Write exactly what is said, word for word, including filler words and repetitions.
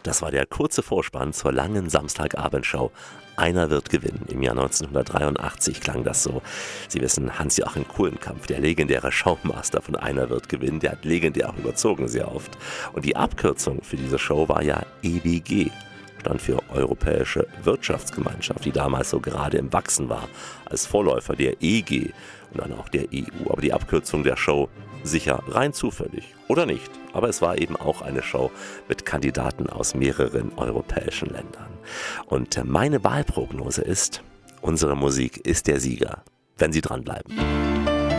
Das war der kurze Vorspann zur langen Samstagabendshow Einer wird gewinnen. Im Jahr neunzehnhundertdreiundachtzig klang das so. Sie wissen, Hans-Joachim Kulenkampff, der legendäre Showmaster von Einer wird gewinnen, der hat legendär auch überzogen sehr oft. Und die Abkürzung für diese Show war ja E W G. Stand für Europäische Wirtschaftsgemeinschaft, die damals so gerade im Wachsen war, als Vorläufer der E G und dann auch der E U. Aber die Abkürzung der Show sicher rein zufällig oder nicht. Aber es war eben auch eine Show mit Kandidaten aus mehreren europäischen Ländern. Und meine Wahlprognose ist, unsere Musik ist der Sieger, wenn Sie dranbleiben.